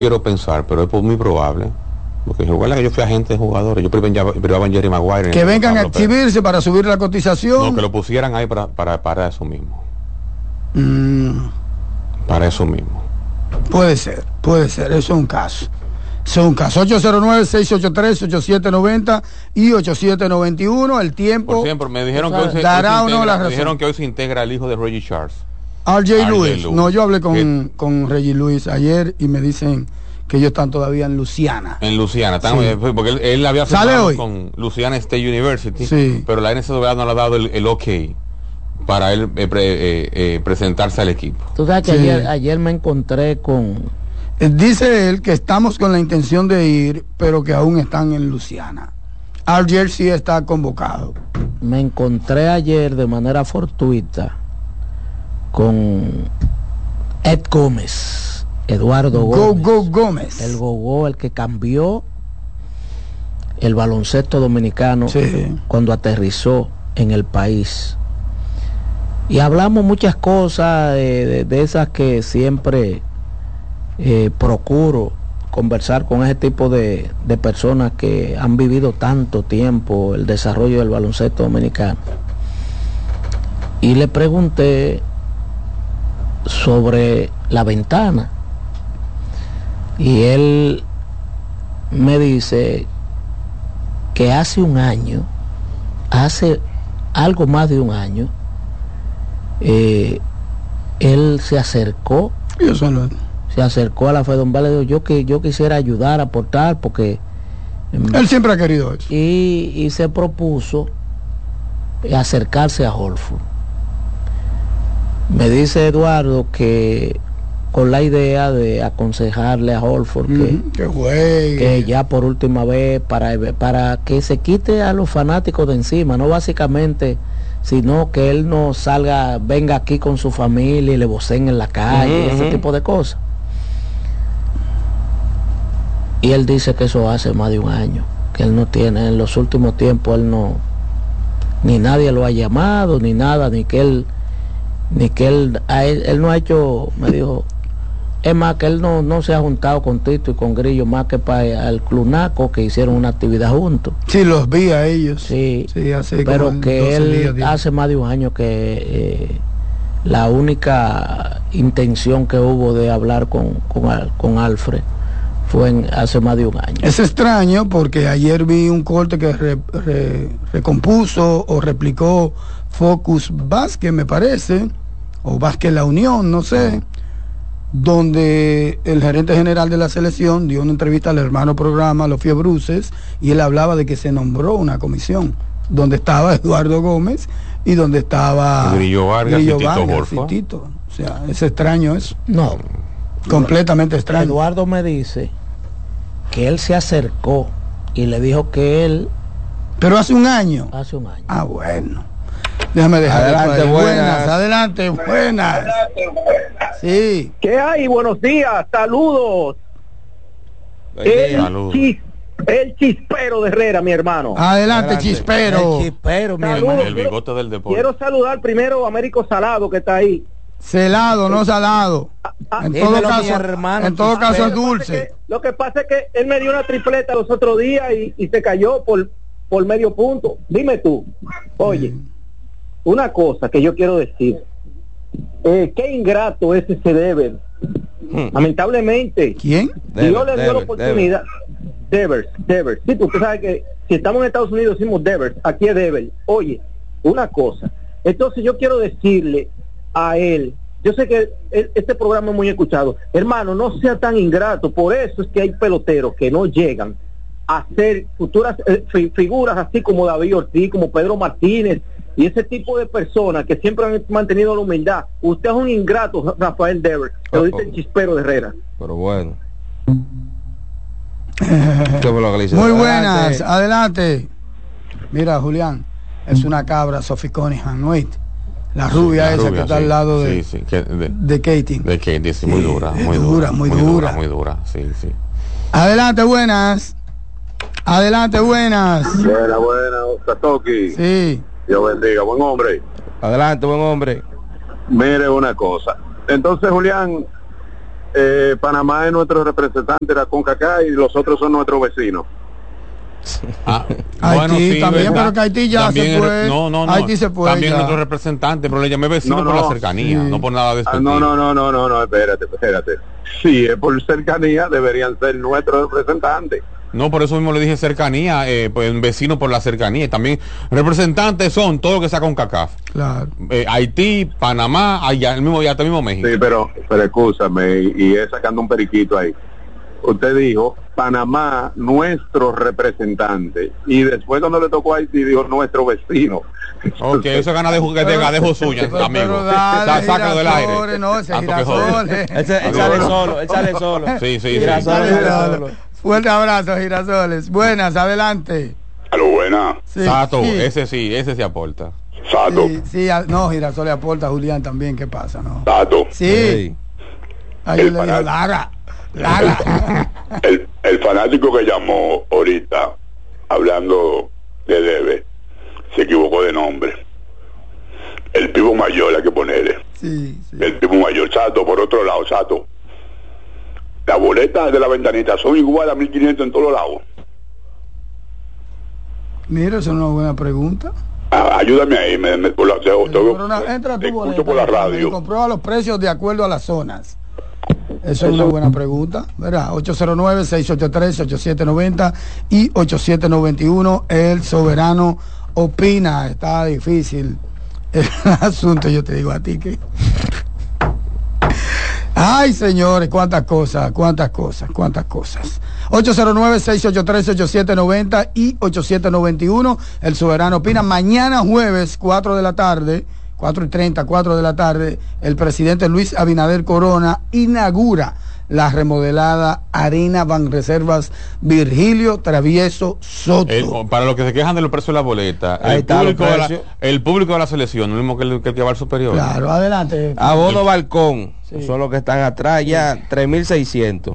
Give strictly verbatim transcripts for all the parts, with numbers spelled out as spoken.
quiero pensar, pero es muy probable. Porque igual que yo fui agente de jugadores, yo privaba en Jerry Maguire. Que vengan a exhibirse Pérez. Para subir la cotización. No, que lo pusieran ahí para, para, para eso mismo. Mm. Para eso mismo. Puede ser, puede ser, eso es un caso. Eso es un caso. ocho cero nueve, seis ocho tres, ocho siete nueve cero y ocho siete nueve uno. El tiempo. Por siempre, me dijeron, o sea, que, hoy se, dará hoy se integra, o no la me razón. dijeron que hoy se integra el hijo de Reggie Charles. R J Lewis. No, yo hablé con, con Reggie Lewis ayer y me dicen que ellos están todavía en Luciana. En Luciana, están, sí. Porque él, él había firmado con Louisiana State University, sí. Pero la N C A A no le ha dado el, el ok para él eh, pre, eh, eh, presentarse al equipo. Tú sabes que sí. ayer, ayer me encontré con... Dice él que estamos con la intención de ir, pero que aún están en Luciana. R J sí está convocado. Me encontré ayer de manera fortuita con Ed Gómez, Eduardo Gómez. Go, go, Gómez. El Gogó, el que cambió el baloncesto dominicano sí. cuando aterrizó en el país. Y hablamos muchas cosas de, de, de esas que siempre eh, procuro conversar con ese tipo de, de personas que han vivido tanto tiempo el desarrollo del baloncesto dominicano. Y le pregunté sobre la ventana. Y él me dice que hace un año, hace algo más de un año, eh, él se acercó, yo solo. se acercó a la Fedon Valley, dijo, yo que yo quisiera ayudar, aportar, porque él siempre ha querido eso. Y, y se propuso acercarse a Holford. Me dice Eduardo que con la idea de aconsejarle a Holford mm, que, que, que ya por última vez para, para que se quite a los fanáticos de encima, no básicamente, sino que él no salga, venga aquí con su familia y le vocen en la calle, uh-huh. ese tipo de cosas. Y él dice que eso hace más de un año, que él no tiene, en los últimos tiempos él no, ni nadie lo ha llamado, ni nada, ni que él, ni que él, él, él no ha hecho, me dijo, es más que él no, no se ha juntado con Tito y con Grillo más que para el Clunaco, que hicieron una actividad juntos. Sí, los vi a ellos. Sí, sí así pero que él días, hace más de un año que eh, la única intención que hubo de hablar con, con, con Alfred fue en, hace más de un año. Es extraño porque ayer vi un corte que re, re, recompuso o replicó Focus Vázquez, me parece, o Vázquez La Unión, no sé, donde el gerente general de la selección dio una entrevista al hermano programa Los Fiebruces y él hablaba de que se nombró una comisión donde estaba Eduardo Gómez y donde estaba Grillo Vargas, Grillo y, Tito Vargas y Tito. O sea, es extraño eso. No, completamente extraño. Eduardo me dice que él se acercó y le dijo que él... Pero hace un año. Hace un año. Ah, bueno. Déjame dejar. Adelante, buenas. buenas. Adelante, buenas. Sí. ¿Qué hay? Buenos días, saludos. El, saludos. Chis, el chispero de Herrera, mi hermano. Adelante, Adelante. chispero. El chispero, mi saludos, hermano. El bigote del deporte. Quiero saludar primero a Américo Salado, que está ahí. Celado, no salado. Ah, en todo caso, hermano, en todo caso es dulce. Que, lo que pasa es que él me dio una tripleta los otros días y, y se cayó por, por medio punto. Dime tú, oye, mm. una cosa que yo quiero decir. Eh, qué ingrato es ese Devers. Hmm. Lamentablemente. ¿Quién? Dios le dio la oportunidad. Devers, Devers. Sí, porque tú sabes que si estamos en Estados Unidos decimos Devers, aquí es Devers. Oye, una cosa. Entonces yo quiero decirle a él, yo sé que él, este programa es muy escuchado, hermano, no sea tan ingrato. Por eso es que hay peloteros que no llegan a ser futuras eh, figuras así como David Ortiz, como Pedro Martínez y ese tipo de personas que siempre han mantenido la humildad. Usted es un ingrato, Rafael Devers, que lo dice el chispero de Herrera. Pero bueno. Muy buenas, adelante. adelante. Mira, Julián, es una cabra, Sophie Cunningham, ¿no? La rubia sí, la esa rubia, que está sí, al lado de, sí, sí, que de, de Katie. De Katie, sí, muy dura, muy dura, muy dura. Muy dura, muy dura, sí, sí. Adelante, buenas. Adelante, buenas. Buena, buena, Satoki. Sí. Dios bendiga, buen hombre. Adelante, buen hombre. Mire una cosa. Entonces, Julián, eh, Panamá es nuestro representante de la CONCACAF y los otros son nuestros vecinos. Ah, Haití bueno, sí, también, ¿verdad? pero que Haití ya también se fue. No, no, no. Haití se fue. También ya. nuestro representante, pero le llamé vecino No, por no, la cercanía, sí. no por nada de Ah, no, no, no, no, no, no, espérate, espérate. Si es por cercanía, deberían ser nuestros representantes. No, por eso mismo le dije cercanía, eh, pues vecino por la cercanía. Y también representantes son todo lo que sea con CACAF. Claro. Eh, Haití, Panamá, allá, el mismo, hasta el mismo México. Sí, pero, pero escúchame, y, y es sacando un periquito ahí. Usted dijo, Panamá, nuestro representante. Y después cuando le tocó a Haití, dijo, nuestro vecino. Ok, eso es gana de, de, de gadejo suya, Pero, amigo. pero dale, Sácalo del aire. Girasole, no, ese Tanto que jode. Girasole. Él, se- él sale solo, él sale solo. Sí, sí, sí. Girasole Dale, sale dale. solo. Fuerte abrazo, Girasoles. Buenas, adelante. A lo buena, Sí, Sato, sí. ese sí, ese sí aporta. Sato, Sí, sí, a- no, Girasole aporta, Julián también, ¿qué pasa? No. Sato. Sí, Ey. ayer El le dijo, fanal- Lara, Lara. El, el fanático que llamó ahorita, hablando de Debe, se equivocó de nombre. El Pivo Mayor hay que ponerle. Sí, sí. El Pivo Mayor. Sato, por otro lado, Sato. Las boletas de la ventanita son iguales a mil quinientos en todos lados. Mira, eso es una buena pregunta. Ah, ayúdame ahí, me, me, por la, te, te- Pero una- entra te tu escucho boleta por la y radio. comprueba los precios de acuerdo a las zonas. Eso es una buena pregunta, ¿verdad? ocho cero nueve, seis ocho tres, ocho siete nueve cero y ocho siete nueve uno. El Soberano opina. Está difícil el asunto, yo te digo a ti que... Ay, señores, cuántas cosas, cuántas cosas, cuántas cosas. ocho cero nueve, seis ocho tres, ocho siete nueve cero y ocho siete nueve uno. El Soberano opina. Mañana jueves, cuatro de la tarde, cuatro y treinta, cuatro de la tarde, el presidente Luis Abinader Corona inaugura la remodelada Arena Banreservas Virgilio Travieso Soto. El- para los que se quejan de los precios de la boleta, Ahí el está, público, los de la, precios. el público de la selección, lo mismo que el que, el que va al superior. Claro, adelante. Abono balcón, Sí. son los que están atrás ya, tres mil seiscientos.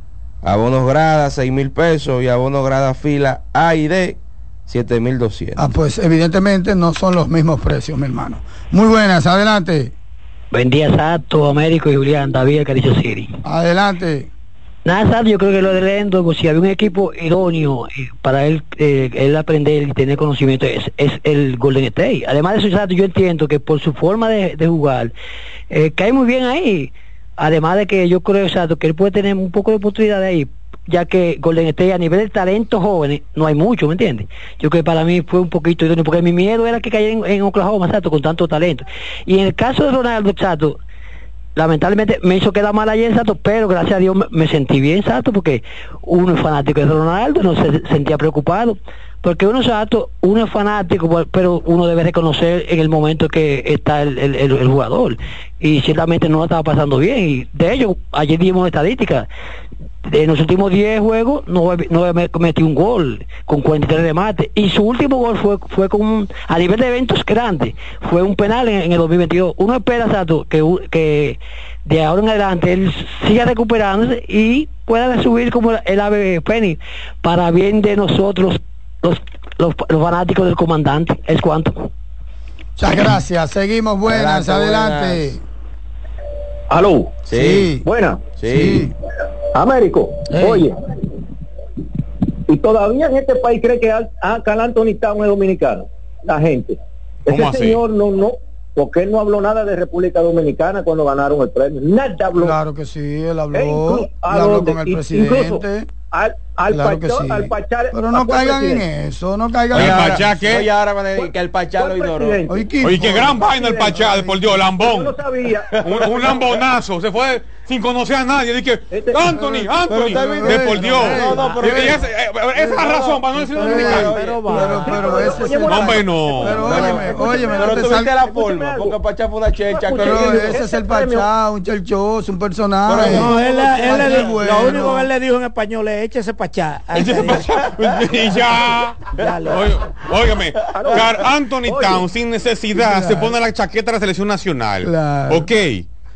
Abonos grada, seis mil pesos. Y abonos grada fila A y D, siete mil doscientos. Ah, pues evidentemente no son los mismos precios, mi hermano. Muy buenas, adelante. Buen día, Sato, Américo y Julián, David, Caricho City. Adelante. Nada, Sato, yo creo que lo de Lendo, pues, si había un equipo idóneo eh, para él, eh, él aprender y tener conocimiento, es, es el Golden State. Además de eso, Sato, yo entiendo que por su forma de, de jugar, eh, cae muy bien ahí. Además de que yo creo, Sato, que él puede tener un poco de oportunidad de ahí, ya que Golden State a nivel de talento jóvenes no hay mucho, ¿me entiendes? Yo creo que para mí fue un poquito idóneo, porque mi miedo era que cayera en, en Oklahoma, Sato, con tanto talento. Y en el caso de Ronaldo, Sato, lamentablemente me hizo quedar mal ayer, Sato, pero gracias a Dios me, me sentí bien, Sato, porque uno es fanático de Ronaldo, no se sentía preocupado, porque uno, Sato, uno es fanático, pero uno debe reconocer en el momento que está el, el, el, el jugador, y ciertamente no lo estaba pasando bien, y de hecho, ayer dimos estadísticas, en los últimos diez juegos no, no metió un gol con cuarenta y tres remates, y su último gol fue fue con un, a nivel de eventos grandes, fue un penal en, en el dos mil veintidós. Uno espera, Sato, que, que de ahora en adelante él siga recuperándose y pueda subir como el ave fénix para bien de nosotros los, los, los fanáticos del comandante. Es cuanto. Muchas gracias. Seguimos. Buenas, adelante. Adelante, Aló. Sí. Buena. Sí. Sí. Américo, Ey. oye, y todavía en este país cree que Al- ah, Carl Anthony Towns es dominicano, la gente. ¿Cómo Ese así? señor no, no, porque él no habló nada de República Dominicana cuando ganaron el premio, nada habló. Claro que sí, él habló, E inclu- él ¿a habló dónde? con el I- presidente. incluso al, al, Claro que Pachá- sí. al Pachá- Pero no ¿a cuál caigan en presidente? eso, no caigan Oye, en ¿El eso. Pachá qué? Oye, ahora van a decir que el Pachá lo ¿Cuál ignoró. presidente? Oye, ¿qué Oye, qué importa? gran vaina el Pachá, por Dios, Yo lambón. no sabía. Un, un lambonazo, se fue sin conocer a nadie. Dije, Este- Anthony, Anthony, está bien, de por Dios. no, no, pero- Y esa, eh, esa es la razón para no decir Pero, dominicano. pero, pero, pero ese es el... Oye, Hombre, no. Pero No, óyeme, óyeme, no Pero te tú viste salgas. la Escúchame forma, algo. porque Pachá fue una checha. Escucha, Pero Oye, ese es el este premio- Pachá, un chelchoso, un personaje. Pero No, él, él le dijo- Bueno. lo único que él le dijo en español es échese pachá. Ese Pachá, y ya. Ya le- Oye, óigame, Carl Anthony Oye. Towns sin necesidad se pone la chaqueta de la selección nacional. Claro. Ok.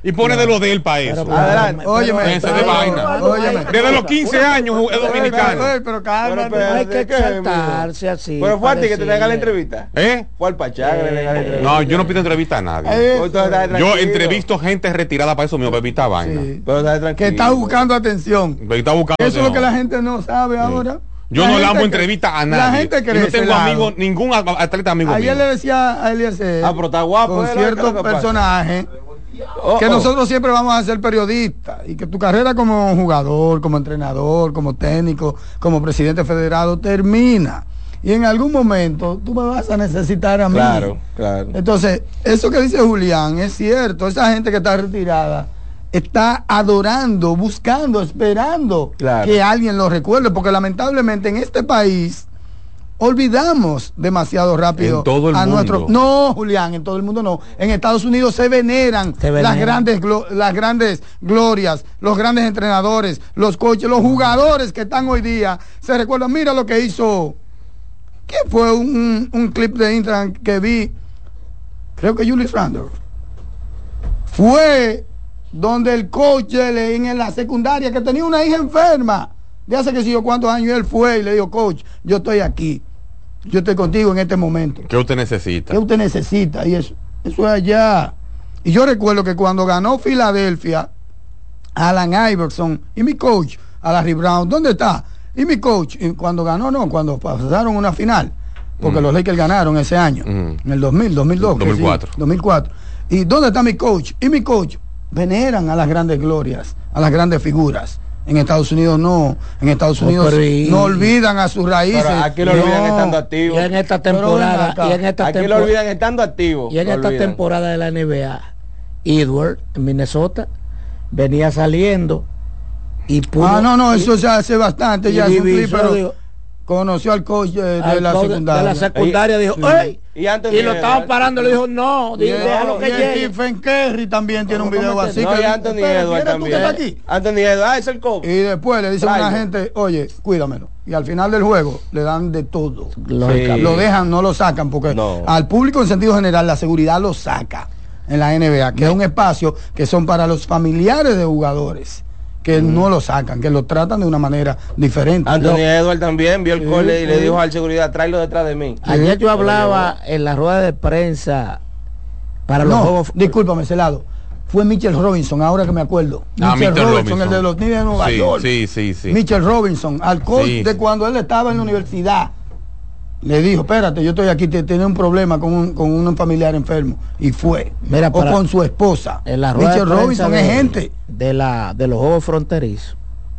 y pone de lo de él para eso. Pero, adelante. Óyeme. Déjense de vaina. Óyeme. Desde los quince años es dominicano. Pero calma, no hay que exaltarse así. Pero fue a ti que te haga la entrevista. ¿Eh? Fue al Pachá que le haga la entrevista. No, yo no pido entrevista a nadie. Yo entrevisto gente retirada para eso mío, para evitar vaina. Pero que está buscando atención. Está buscando eso es lo que la gente no sabe ahora. Yo no le hago entrevista a nadie. La gente cree. Yo no tengo amigos, ningún atleta amigo Ayer mío. le decía a Eliezer, ah, pero está guapo, con ciertos personajes, oh, que oh. nosotros siempre vamos a ser periodistas y que tu carrera como jugador, como entrenador, como técnico, como presidente federado termina. Y en algún momento tú me vas a necesitar a mí. Claro, claro. Entonces, eso que dice Julián es cierto. Esa gente que está retirada está adorando, buscando, esperando claro. que alguien lo recuerde, porque lamentablemente en este país olvidamos demasiado rápido en todo el a mundo. nuestro no, Julián, en todo el mundo no. En Estados Unidos se veneran, se veneran. las grandes las grandes glorias, los grandes entrenadores, los coaches, los jugadores que están hoy día. Se recuerdan, mira lo que hizo, ¿qué fue un, un clip de Instagram que vi? Creo que Julius Randle. Fue donde el coach le, en la secundaria, que tenía una hija enferma de hace que sé yo cuántos años, él fue y le dijo, coach, yo estoy aquí, yo estoy contigo en este momento. ¿Qué usted necesita? ¿Qué usted necesita? Y eso, eso es allá. Y yo recuerdo que cuando ganó Filadelfia, Alan Iverson y mi coach, a Larry Brown, ¿dónde está? Y mi coach, y cuando ganó, no, cuando pasaron una final, porque mm. los Lakers ganaron ese año, mm. en el dos mil, dos mil dos, dos mil cuatro. Sí, dos mil cuatro. ¿Y dónde está mi coach? Y mi coach, veneran a las grandes glorias, a las grandes figuras. En Estados Unidos no, en Estados Unidos no, y... no olvidan a sus raíces. Pero aquí lo olvidan no. estando activos. Y en esta temporada, y en esta aquí tempor... lo olvidan estando activos. Y en esta olvidan. temporada de la N B A, Edward en Minnesota venía saliendo y pudo, Ah, no, no, y, eso se hace bastante, ya es un clip, pero digo, conoció al coach de, de la secundaria. De la secundaria dijo, sí. ¡ey! Y, y lo estaban parando, le dijo, no, y déjalo que llegue. Stephen Curry también tiene un video así. No, y Anthony Edwards también. Aquí? Anthony Edwards, ah, es el coach. Y después le dicen a una gente, oye, cuídamelo. Y al final del juego le dan de todo. Sí. Lo dejan, no lo sacan, porque no. al público en sentido general la seguridad lo saca en la N B A, que no. es un espacio que son para los familiares de jugadores, que mm. no lo sacan, que lo tratan de una manera diferente. Anthony Edwards también vio el sí, cole y sí. le dijo al seguridad, tráelo detrás de mí. Ayer yo hablaba en la rueda de prensa para los no, juegos. Discúlpame, Celado. Fue Mitchell Robinson, ahora que me acuerdo. Ah, Mitchell, Mitchell Robinson, Robinson, el de los Knicks de Nueva sí, York. Sí, sí, sí. Mitchell Robinson, al coach sí, de sí. cuando él estaba en la universidad. Le dijo, espérate, yo estoy aquí, tiene un problema con un, con un familiar enfermo. Y fue. Mira, o con su esposa. En la Mitchell Robinson de, es gente. De, la, de los Juegos Fronterizos.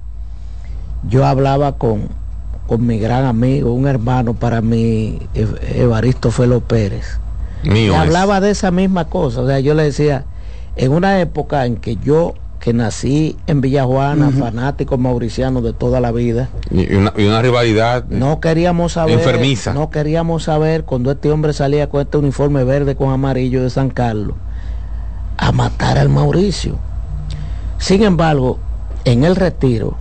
Yo hablaba con, con mi gran amigo, un hermano para mí, Evaristo Felo Pérez. Mío y hablaba de esa misma cosa. O sea, yo le decía, en una época en que yo, que nací en Villajuana, uh-huh. fanático mauriciano de toda la vida, y una, y una rivalidad no queríamos saber, enfermiza. No queríamos saber cuando este hombre salía con este uniforme verde con amarillo de San Carlos a matar al Mauricio. Sin embargo, en el retiro,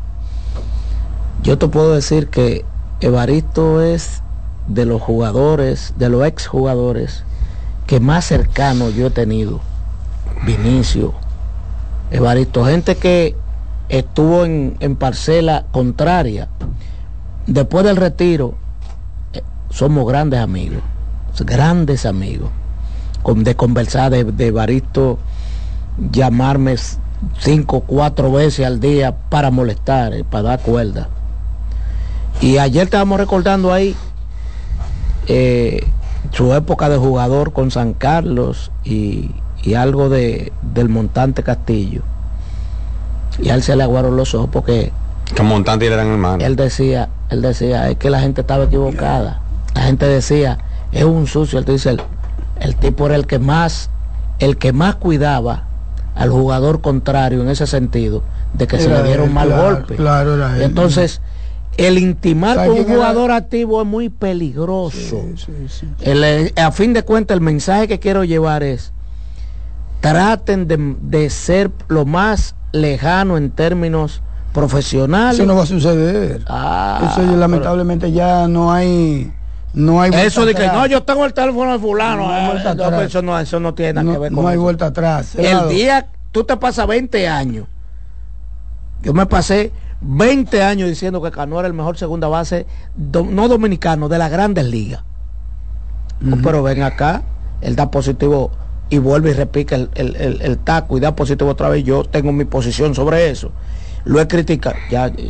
yo te puedo decir que Evaristo es de los jugadores, de los exjugadores que más cercano yo he tenido. Vinicio, Evaristo, gente que estuvo en, en parcela contraria. Después del retiro, eh, somos grandes amigos, grandes amigos. Con, de conversar, de, de Evaristo llamarme cinco, cuatro veces al día para molestar, eh, para dar cuerda. Y ayer estábamos recordando ahí eh, su época de jugador con San Carlos y, y algo de del Montante Castillo. Y a él se le aguaron los ojos porque que Montante eran hermanos. Él decía, él decía, es que la gente estaba equivocada. La gente decía, es un sucio. Él dice, el, el tipo era el que más, el que más cuidaba al jugador contrario en ese sentido, de que era se le diera un mal claro, golpe. Claro, era él. Entonces, el intimar con un jugador era? activo es muy peligroso. Sí, sí, sí. El, a fin de cuentas, el mensaje que quiero llevar es, traten de, de ser lo más lejano en términos profesionales. Eso no va a suceder. Ah, Eso lamentablemente pero... ya no hay No hay eso de que no, yo tengo el teléfono de fulano. No, eh, no, eso, no, eso no tiene nada no, que ver con No hay eso. vuelta atrás. El Claro. día, tú te pasas veinte años. Yo me pasé veinte años diciendo que Cano era el mejor segunda base, do, no dominicano, de las grandes ligas. Uh-huh. Pero ven acá, él da positivo y vuelve y repica el, el, el, el taco y da positivo otra vez. Yo tengo mi posición sobre eso. Lo he criticado. Ya,